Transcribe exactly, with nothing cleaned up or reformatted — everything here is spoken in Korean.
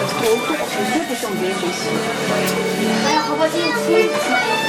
Parce qu'autant, je sais que c'est en B G. Alors, on va dire,